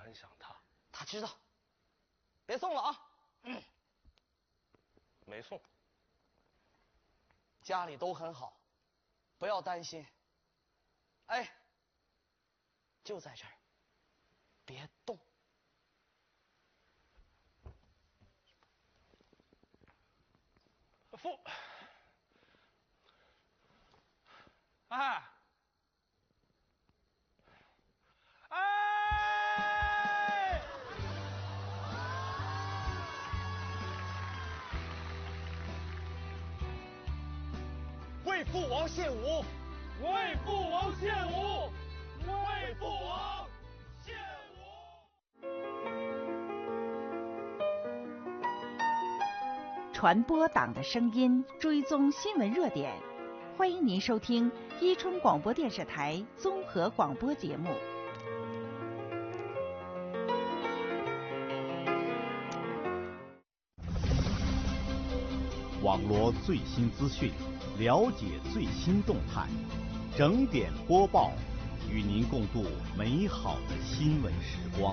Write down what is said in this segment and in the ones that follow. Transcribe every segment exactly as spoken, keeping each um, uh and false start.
很想他。 他知道，别送了啊。 嗯，没送。 家里都很好，不要担心。哎，就在这儿，别动。 父，哎，哎， 为父王献舞， 为父王献舞，为父王献舞。 传播党的声音，追踪新闻热点，欢迎您收听伊春广播电视台综合广播节目。 网罗最新资讯，了解最新动态，整点播报，与您共度美好的新闻时光。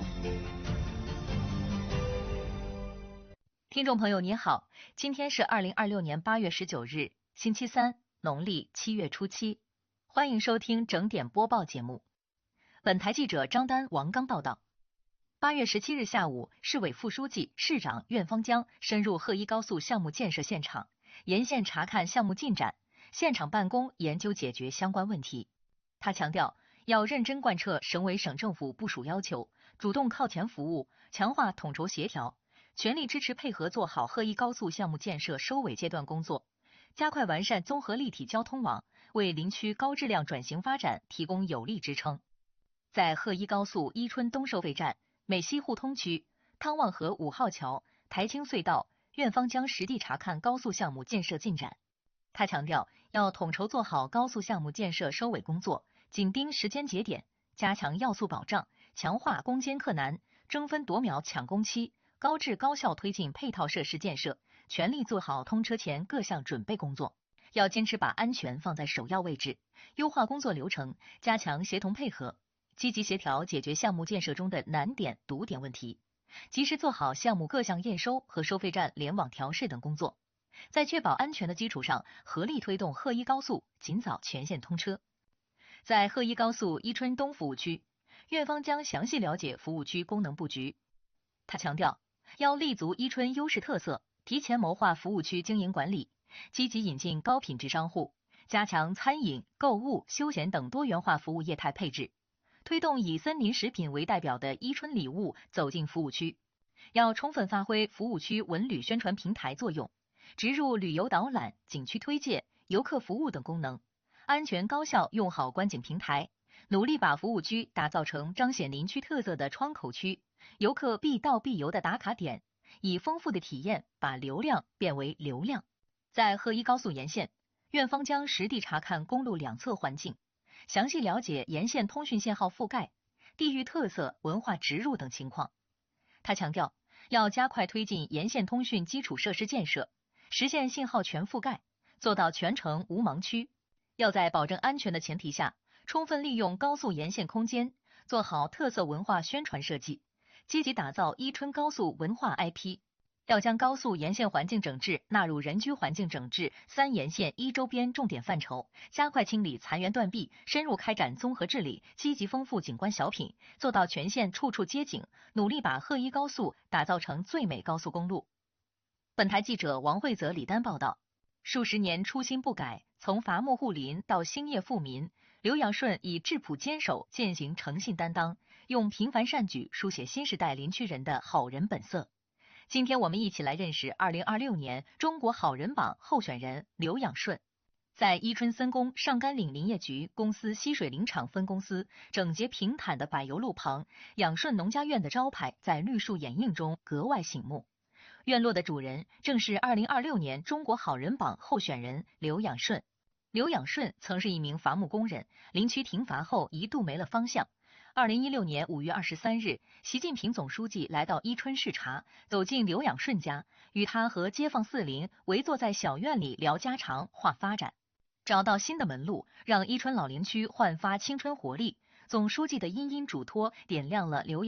听众朋友您好，今天是二零二六年八月十九日，星期三，农历七月初七，欢迎收听整点播报节目。本台记者张丹、王刚报道。八月十七日下午，市委副书记、市长苑方江深入贺一高速项目建设现场，沿线查看项目进展，现场办公研究解决相关问题。他强调，要认真贯彻省委省政府部署要求，主动靠前服务，强化统筹协调，全力支持配合做好贺一高速项目建设收尾阶段工作，加快完善综合立体交通网，为林区高质量转型发展提供有力支撑。在贺一高速伊春东收费站、美西互通区、汤旺河五号桥、台青隧道，苑方江实地查看高速项目建设进展。他强调，要统筹做好高速项目建设收尾工作，紧盯时间节点，加强要素保障，强化攻坚克难，争分夺秒抢工期，高质高效推进配套设施建设，全力做好通车前各项准备工作。要坚持把安全放在首要位置，优化工作流程，加强协同配合，积极协调解决项目建设中的难点、堵点问题，及时做好项目各项验收和收费站联网调试等工作，在确保安全的基础上，合力推动贺一高速尽早全线通车。在贺一高速伊春东服务区，苑方江详细了解服务区功能布局。他强调，要立足伊春优势特色，提前谋划服务区经营管理，积极引进高品质商户，加强餐饮、购物、休闲等多元化服务业态配置，推动以森林食品为代表的伊春礼物走进服务区。要充分发挥服务区文旅宣传平台作用，植入旅游导览、景区推介、游客服务等功能，安全高效用好观景平台，努力把服务区打造成彰显林区特色的窗口区，游客必到必游的打卡点，以丰富的体验把流量变为流量。在贺一高速沿线，苑方江实地查看公路两侧环境，详细了解沿线通讯线号覆盖、地域特色、文化植入等情况。他强调，要加快推进沿线通讯基础设施建设，实现信号全覆盖，做到全程无盲区。要在保证安全的前提下，充分利用高速沿线空间，做好特色文化宣传设计，积极打造伊春高速文化 I P。要将高速沿线环境整治纳入人居环境整治三沿线一周边重点范畴，加快清理残垣断壁，深入开展综合治理，积极丰富景观小品，做到全线处处接景，努力把贺一高速打造成最美高速公路。本台记者王慧泽、李丹报道。数十年初心不改，从伐木护林到兴业富民，刘养顺以质朴坚守践行诚信担当，用平凡善举书写新时代林区人的好人本色。今天我们一起来认识二零二六年中国好人榜候选人刘养顺。在伊春森工上甘岭林业局公司溪水林场分公司整洁平坦的柏油路旁，养顺农家院的招牌在绿树掩映中格外醒目。院落的主人正是二零二六年中国好人榜候选人刘养顺。刘养顺曾是一名伐木工人，林区停伐后一度没了方向。二零一六年五月二十三日，习近平总书记来到伊春视察，走进刘养顺家，与他和街坊四邻围坐在小院里聊家常、话发展，找到新的门路，让伊春老林区焕发青春活力。总书记的殷殷嘱托点亮了刘